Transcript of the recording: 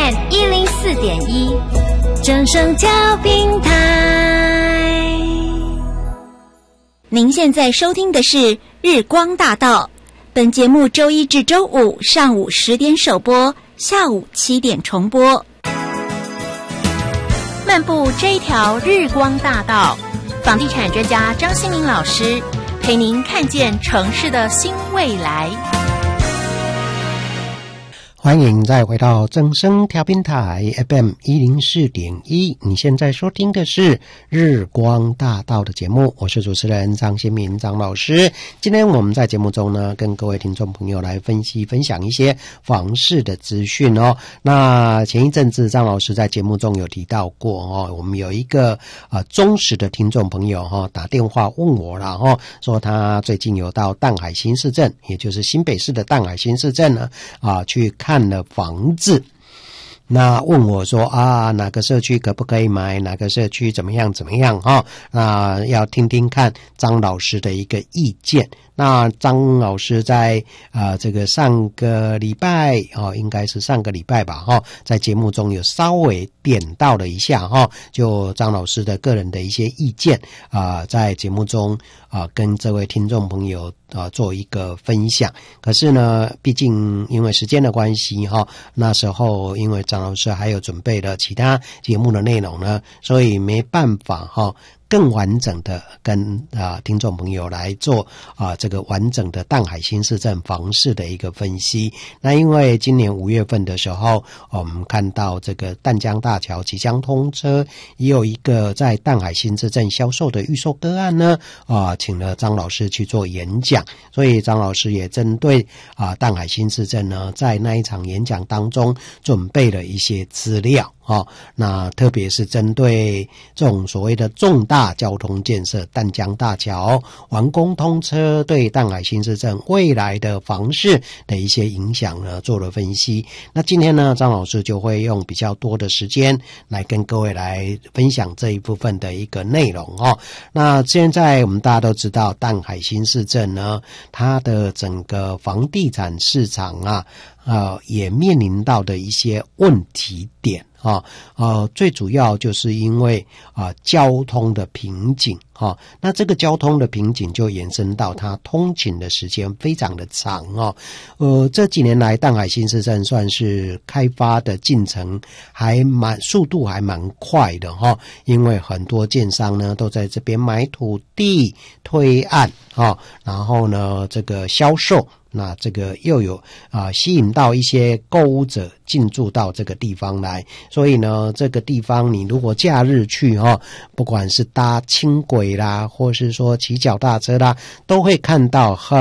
FM 104.1，正声调频台。您现在收听的是日光大道，本节目周一至周五上午10点首播，下午7点重播。漫步这一条日光大道，房地产专家张新民老师陪您看见城市的新未来。 欢迎再回到正声调频台 FM 104.1，你现在收听的是日光大道的节目，我是主持人张新民张老师。今天我们在节目中呢，跟各位听众朋友来分享一些房市的资讯哦。那前一阵子张老师在节目中有提到过哦，我们有一个忠实的听众朋友打电话问我了说他最近有到淡海新市镇，也就是新北市的淡海新市镇呢去看了房子，那问我说哪个社区可不可以买，哪个社区怎么样那要听听看张老师的一个意见。那张老师在这个上个礼拜应该是上个礼拜吧在节目中有稍微点到了一下就张老师的个人的一些意见在节目中跟这位听众朋友做一个分享。可是呢，毕竟因为时间的关系那时候因为张老师还有准备了其他节目的内容呢，所以没办法更完整的跟听众朋友来做这个完整的淡海新市镇房市的一个分析。那因为今年5月份的时候，我们看到这个淡江大桥即将通车，也有一个在淡海新市镇销售的预售个案呢请了张老师去做演讲，所以张老师也针对淡海新市镇呢，在那一场演讲当中准备了一些资料那特别是针对这种所谓的重大交通建设，淡江大桥完工通车对淡海新市镇未来的房市的一些影响呢做了分析。那今天呢，张老师就会用比较多的时间来跟各位来分享这一部分的一个内容那现在我们大家都知道淡海新市镇呢，它的整个房地产市场也面临到的一些问题点最主要就是因为交通的瓶颈那这个交通的瓶颈就延伸到它通勤的时间非常的长这几年来淡海新市镇算是开发的进程速度还蛮快的因为很多建商呢都在这边买土地推案然后呢这个销售，那这个又有吸引到一些购物者进驻到这个地方来，所以呢这个地方你如果假日去不管是搭轻轨啦，或是说骑脚踏车啦，都会看到